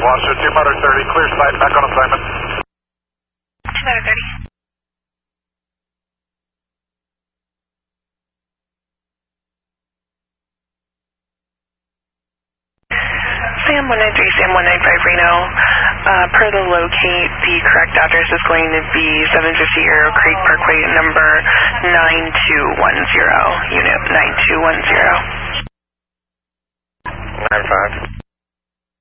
Washer, 2 motor 30, clear sight, back on assignment. 2 motor 30. Sam 193, Sam 195 Reno. Per the locate, the correct address is going to be 750 Arrow Creek Parkway, number 9210, unit 9210. 95.